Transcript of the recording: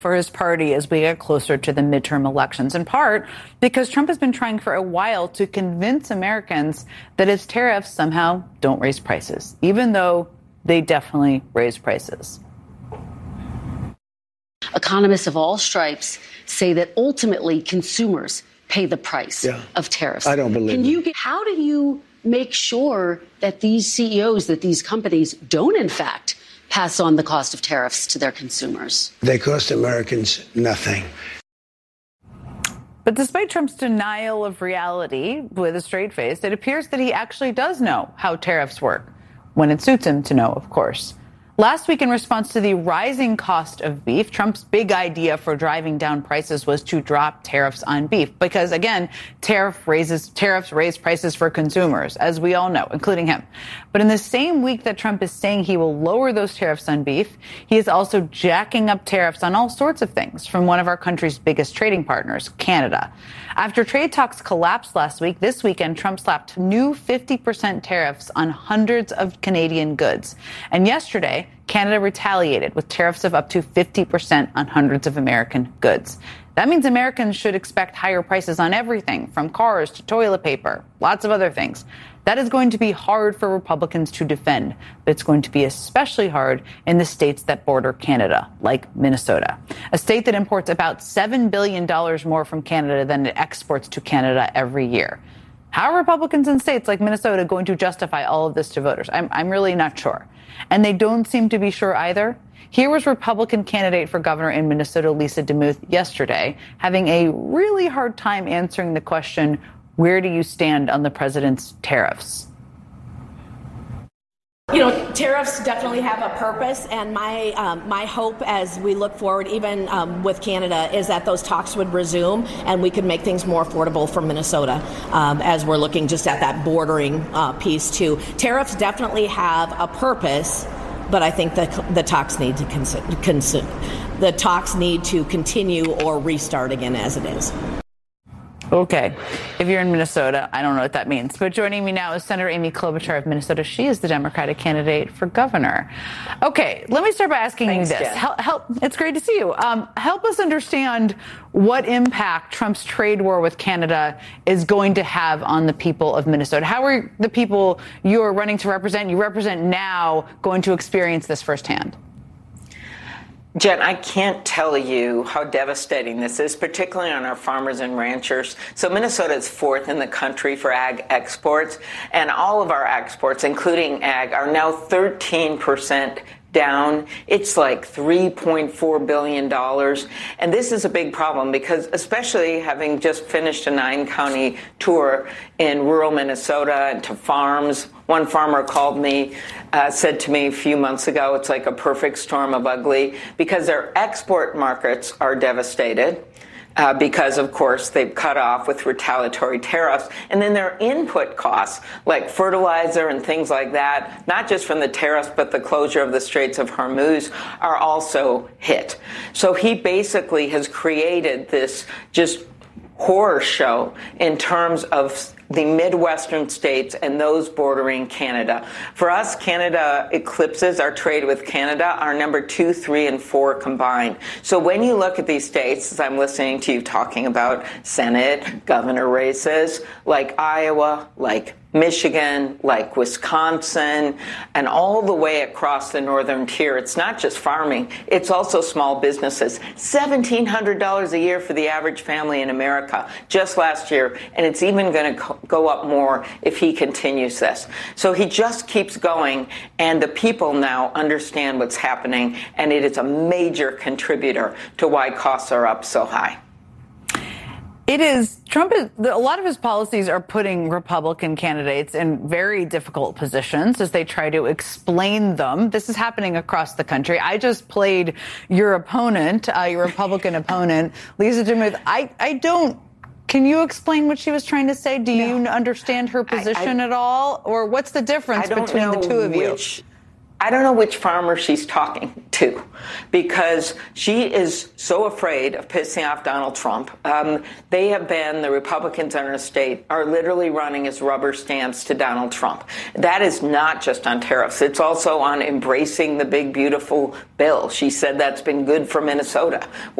for his party as we get closer to the midterm elections, in part because Trump has been trying for a while to convince Americans that his tariffs somehow don't raise prices, even though they definitely raise prices. Economists of all stripes say that ultimately consumers pay the price of tariffs. I don't believe it. How do you make sure that these CEOs, that these companies don't, in fact, pass on the cost of tariffs to their consumers? They cost Americans nothing. But despite Trump's denial of reality with a straight face, it appears that he actually does know how tariffs work, when it suits him to know, of course. Last week, in response to the rising cost of beef, Trump's big idea for driving down prices was to drop tariffs on beef. Because, again, tariffs raise prices for consumers, as we all know, including him. But in the same week that Trump is saying he will lower those tariffs on beef, he is also jacking up tariffs on all sorts of things from one of our country's biggest trading partners, Canada. After trade talks collapsed last week, this weekend, Trump slapped new 50% tariffs on hundreds of Canadian goods. And yesterday, Canada retaliated with tariffs of up to 50% on hundreds of American goods. That means Americans should expect higher prices on everything, from cars to toilet paper, lots of other things. That is going to be hard for Republicans to defend, but it's going to be especially hard in the states that border Canada, like Minnesota, a state that imports about $7 billion more from Canada than it exports to Canada every year. How are Republicans in states like Minnesota going to justify all of this to voters? I'm really not sure. And they don't seem to be sure either. Here was Republican candidate for governor in Minnesota, Lisa DeMuth, yesterday, having a really hard time answering the question, where do you stand on the president's tariffs? You know, tariffs definitely have a purpose, and my hope as we look forward, even with Canada, is that those talks would resume and we could make things more affordable for Minnesota as we're looking just at that bordering piece too. Tariffs definitely have a purpose, but I think the talks need to the talks need to continue or restart again as it is. Okay. If you're in Minnesota, I don't know what that means. But joining me now is Senator Amy Klobuchar of Minnesota. She is the Democratic candidate for governor. Okay, let me start by asking you this. Help, it's great to see you. Help us understand what impact Trump's trade war with Canada is going to have on the people of Minnesota. How are the people you represent now, going to experience this firsthand? Jen, I can't tell you how devastating this is, particularly on our farmers and ranchers. So Minnesota is fourth in the country for ag exports, and all of our exports, including ag, are now 13% down. It's like $3.4 billion. And this is a big problem because, especially having just finished a 9-county tour in rural Minnesota and to farms, one farmer called me, said to me a few months ago, it's like a perfect storm of ugly because their export markets are devastated. Because, of course, they've cut off with retaliatory tariffs. And then their input costs, like fertilizer and things like that, not just from the tariffs, but the closure of the Straits of Hormuz, are also hit. So he basically has created this just horror show in terms of the Midwestern states and those bordering Canada. For us, Canada eclipses our trade with Canada, our number 2, 3, and 4 combined. So when you look at these states, as I'm listening to you talking about Senate, governor races, like Iowa, like Michigan, like Wisconsin, and all the way across the northern tier. It's not just farming, it's also small businesses. $1,700 a year for the average family in America just last year, and it's even going to go up more if he continues this. So he just keeps going, and the people now understand what's happening, and it is a major contributor to why costs are up so high. A lot of his policies are putting Republican candidates in very difficult positions as they try to explain them. This is happening across the country. I just played your opponent, your Republican opponent, Lisa DeMuth. Can you explain what she was trying to say? Do you understand her position at all? Or what's the difference between the two of you? I don't know which farmer she's talking to, because she is so afraid of pissing off Donald Trump. They have been, the Republicans in our state are literally running as rubber stamps to Donald Trump. That is not just on tariffs. It's also on embracing the big, beautiful bill. She said that's been good for Minnesota.